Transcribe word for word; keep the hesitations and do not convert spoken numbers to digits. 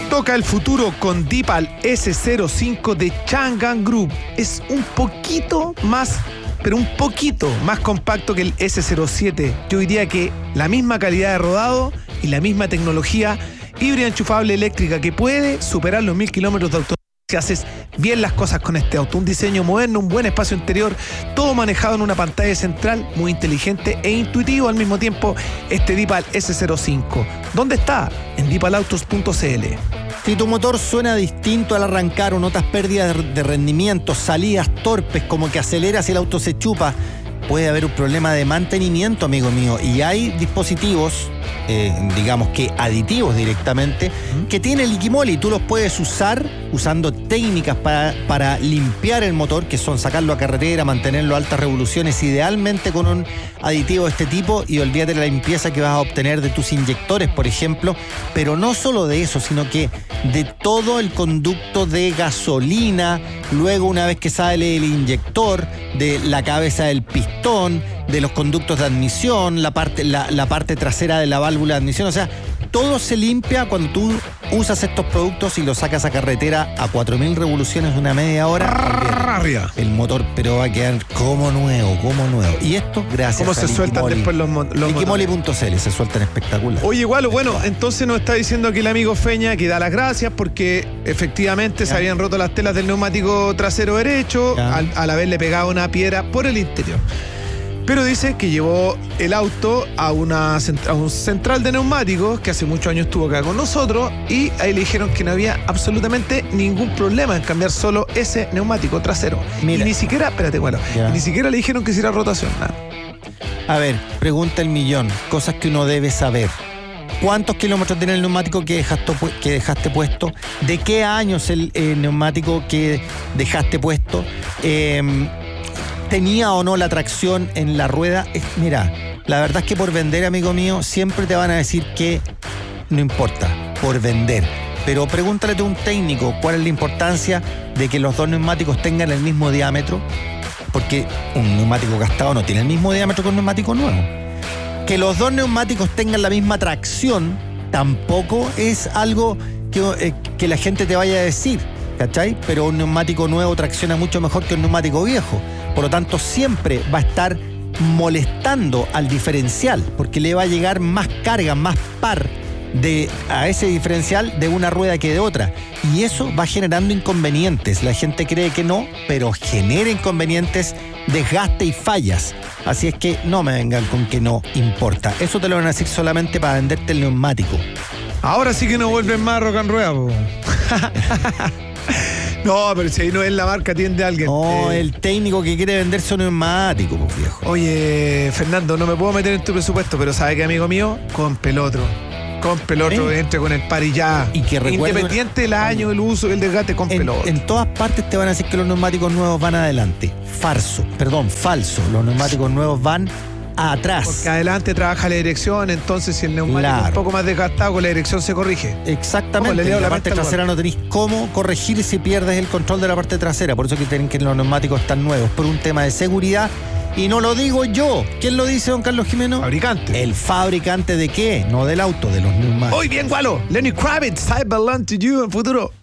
Toca el futuro con Deepal ese cero cinco de Changan Group. Es un poquito más, pero un poquito más compacto que el ese cero siete. Yo diría que la misma calidad de rodado y la misma tecnología híbrida enchufable eléctrica que puede superar los mil kilómetros de autonomía si haces bien las cosas con este auto. Un diseño moderno, un buen espacio interior, todo manejado en una pantalla central muy inteligente e intuitivo al mismo tiempo. Este Deepal ese cero cinco. ¿Dónde está? En deepal autos punto c l. Si tu motor suena distinto al arrancar o notas pérdidas de rendimiento, salidas torpes, como que aceleras y el auto se chupa, puede haber un problema de mantenimiento, amigo mío. Y hay dispositivos, eh, digamos que aditivos directamente, ¿Mm? que tiene Liquimoli. Tú los puedes usar usando técnicas para, para limpiar el motor, que son sacarlo a carretera, mantenerlo a altas revoluciones, idealmente con un aditivo de este tipo, y olvídate de la limpieza que vas a obtener de tus inyectores, por ejemplo. Pero no solo de eso, sino que de todo el conducto de gasolina, luego una vez que sale el inyector, de la cabeza del pistón, de los conductos de admisión, la parte, la, la parte trasera de la válvula de admisión. O sea, todo se limpia cuando tú usas estos productos y los sacas a carretera a cuatro mil revoluciones de una media hora. Arriba. El motor, pero va a quedar como nuevo, como nuevo. Y esto gracias ¿Cómo a se sueltan Liquimoli. después los, mo- los motores? Liquimoli punto c l se sueltan espectacular. Oye, igual, bueno, entonces nos está diciendo aquí el amigo Feña que da las gracias porque efectivamente Ya. se habían roto las telas del neumático trasero derecho al, al haberle pegado una piedra por el interior. Pero dice que llevó el auto a una a un central de neumáticos que hace muchos años estuvo acá con nosotros, y ahí le dijeron que no había absolutamente ningún problema en cambiar solo ese neumático trasero. Mira. Y ni siquiera, espérate, bueno, Ya. ni siquiera le dijeron que hiciera rotación, nada. A ver, pregunta el millón, cosas que uno debe saber. ¿Cuántos kilómetros tiene el neumático que dejaste, que dejaste puesto? ¿De qué año es el eh, neumático que dejaste puesto? Eh, ¿Tenía o no la tracción en la rueda? Es, mira, la verdad es que por vender, amigo mío, siempre te van a decir que no importa, por vender. Pero pregúntale a un técnico cuál es la importancia de que los dos neumáticos tengan el mismo diámetro, porque un neumático gastado no tiene el mismo diámetro que un neumático nuevo. Que los dos neumáticos tengan la misma tracción tampoco es algo que, eh, que la gente te vaya a decir, ¿cachai? Pero un neumático nuevo tracciona mucho mejor que un neumático viejo. Por lo tanto, siempre va a estar molestando al diferencial, porque le va a llegar más carga, más par de, a ese diferencial de una rueda que de otra. Y eso va generando inconvenientes. La gente cree que no, pero genera inconvenientes, desgaste y fallas. Así es que no me vengan con que no importa. Eso te lo van a decir solamente para venderte el neumático. Ahora sí que no vuelven más rock and rueda, po. No, pero si ahí no es la marca, atiende a alguien. No, eh, el técnico que quiere venderse un neumático, pues viejo. Oye, Fernando, no me puedo meter en tu presupuesto, pero ¿sabe qué, amigo mío? Compre el otro. Compre el otro, ¿Eh? entre con el par y ya. Y que recuerde- Independiente del año, el uso, el desgaste, compre En, el otro. en todas partes te van a decir que los neumáticos nuevos van adelante. Falso, perdón, falso. Los neumáticos nuevos van atrás. Porque adelante trabaja la dirección, entonces si el neumático Claro. es un poco más desgastado, con la dirección se corrige. Exactamente. ¿Cómo le En leo la la parte mente al trasera no tenéis cómo corregir si pierdes el control de la parte trasera. Por eso que tienen que los neumáticos están nuevos, por un tema de seguridad. Y no lo digo yo. ¿Quién lo dice, don Carlos Jimeno? Fabricante. El fabricante de qué, no del auto, de los neumáticos. Hoy bien, Gualo. Lenny Kravitz, I belong to you en futuro.